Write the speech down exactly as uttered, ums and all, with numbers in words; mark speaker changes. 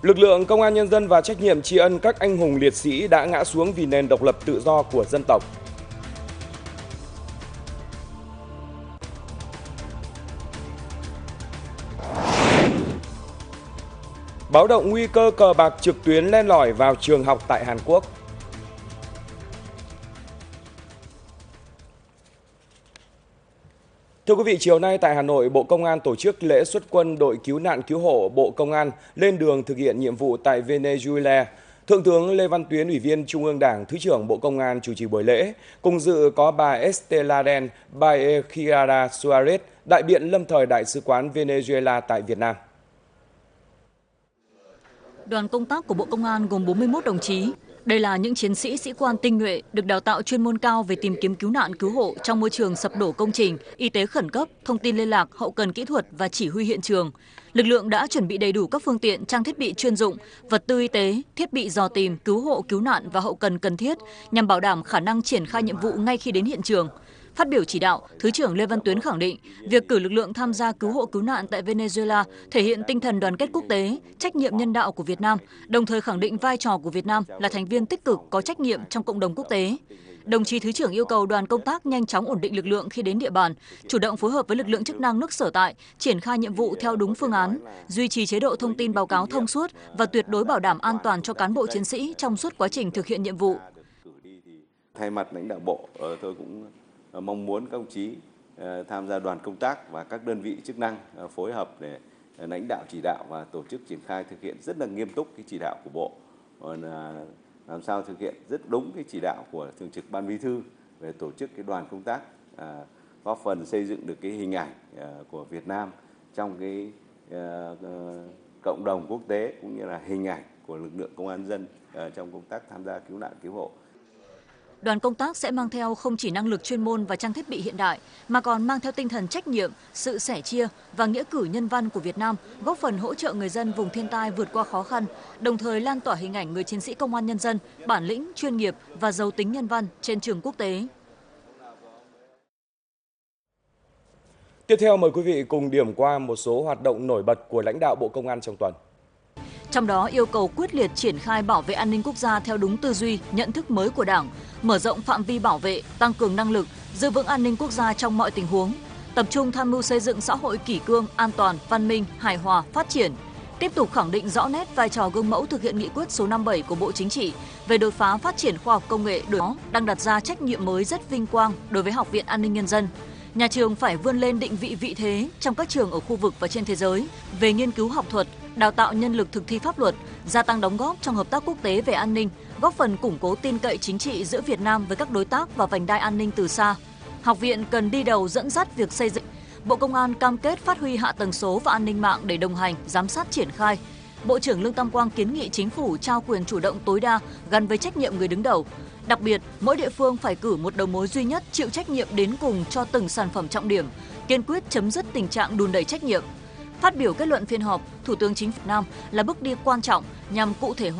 Speaker 1: Lực lượng Công an Nhân dân và trách nhiệm tri ân các anh hùng liệt sĩ đã ngã xuống vì nền độc lập tự do của dân tộc. Báo động nguy cơ cờ bạc trực tuyến len lỏi vào trường học tại Hàn Quốc. Thưa quý vị, chiều nay tại Hà Nội, Bộ Công an tổ chức lễ xuất quân đội cứu nạn cứu hộ Bộ Công an lên đường thực hiện nhiệm vụ tại Venezuela. Thượng tướng Lê Văn Tuyến, Ủy viên Trung ương Đảng, Thứ trưởng Bộ Công an chủ trì buổi lễ. Cùng dự có bà Esteladen Baekhyara Suarez, đại biện lâm thời Đại sứ quán Venezuela tại Việt Nam.
Speaker 2: Đoàn công tác của Bộ Công an gồm bốn mươi mốt đồng chí. Đây là những chiến sĩ sĩ quan tinh nhuệ, được đào tạo chuyên môn cao về tìm kiếm cứu nạn cứu hộ trong môi trường sập đổ công trình, y tế khẩn cấp, thông tin liên lạc, hậu cần kỹ thuật và chỉ huy hiện trường. Lực lượng đã chuẩn bị đầy đủ các phương tiện, trang thiết bị chuyên dụng, vật tư y tế, thiết bị dò tìm, cứu hộ, cứu nạn và hậu cần cần thiết nhằm bảo đảm khả năng triển khai nhiệm vụ ngay khi đến hiện trường. Phát biểu chỉ đạo, Thứ trưởng Lê Văn Tuyến khẳng định, việc cử lực lượng tham gia cứu hộ cứu nạn tại Venezuela thể hiện tinh thần đoàn kết quốc tế, trách nhiệm nhân đạo của Việt Nam, đồng thời khẳng định vai trò của Việt Nam là thành viên tích cực có trách nhiệm trong cộng đồng quốc tế. Đồng chí Thứ trưởng yêu cầu đoàn công tác nhanh chóng ổn định lực lượng khi đến địa bàn, chủ động phối hợp với lực lượng chức năng nước sở tại, triển khai nhiệm vụ theo đúng phương án, duy trì chế độ thông tin báo cáo thông suốt và tuyệt đối bảo đảm an toàn cho cán bộ chiến sĩ trong suốt quá trình thực hiện nhiệm vụ.
Speaker 3: Thay mặt lãnh đạo Bộ, tôi cũng mong muốn các đồng chí tham gia đoàn công tác và các đơn vị chức năng phối hợp để lãnh đạo chỉ đạo và tổ chức triển khai thực hiện rất là nghiêm túc cái chỉ đạo của Bộ, làm sao thực hiện rất đúng cái chỉ đạo của Thường trực Ban Bí thư về tổ chức cái đoàn công tác, góp phần xây dựng được cái hình ảnh của Việt Nam trong cái cộng đồng quốc tế cũng như là hình ảnh của lực lượng công an nhân dân trong công tác tham gia cứu nạn cứu hộ.
Speaker 2: Đoàn công tác sẽ mang theo không chỉ năng lực chuyên môn và trang thiết bị hiện đại, mà còn mang theo tinh thần trách nhiệm, sự sẻ chia và nghĩa cử nhân văn của Việt Nam, góp phần hỗ trợ người dân vùng thiên tai vượt qua khó khăn, đồng thời lan tỏa hình ảnh người chiến sĩ công an nhân dân, bản lĩnh, chuyên nghiệp và giàu tính nhân văn trên trường quốc tế.
Speaker 1: Tiếp theo mời quý vị cùng điểm qua một số hoạt động nổi bật của lãnh đạo Bộ Công an trong tuần.
Speaker 2: Trong đó yêu cầu quyết liệt triển khai bảo vệ an ninh quốc gia theo đúng tư duy, nhận thức mới của Đảng, mở rộng phạm vi bảo vệ, tăng cường năng lực, giữ vững an ninh quốc gia trong mọi tình huống, tập trung tham mưu xây dựng xã hội kỷ cương, an toàn, văn minh, hài hòa, phát triển, tiếp tục khẳng định rõ nét vai trò gương mẫu thực hiện nghị quyết số năm mươi bảy của Bộ Chính trị về đột phá phát triển khoa học công nghệ, đó đang đặt ra trách nhiệm mới rất vinh quang đối với Học viện An ninh Nhân dân. Nhà trường phải vươn lên định vị vị thế trong các trường ở khu vực và trên thế giới về nghiên cứu học thuật, đào tạo nhân lực thực thi pháp luật, gia tăng đóng góp trong hợp tác quốc tế về an ninh, góp phần củng cố tin cậy chính trị giữa Việt Nam với các đối tác và vành đai an ninh từ xa. Học viện cần đi đầu dẫn dắt việc xây dựng. Bộ Công an cam kết phát huy hạ tầng số và an ninh mạng để đồng hành, giám sát triển khai. Bộ trưởng Lương Tam Quang kiến nghị chính phủ trao quyền chủ động tối đa gắn với trách nhiệm người đứng đầu. Đặc biệt, mỗi địa phương phải cử một đầu mối duy nhất chịu trách nhiệm đến cùng cho từng sản phẩm trọng điểm, kiên quyết chấm dứt tình trạng đùn đẩy trách nhiệm. Phát biểu kết luận phiên họp, Thủ tướng Chính phủ Việt Nam là bước đi quan trọng nhằm cụ thể hóa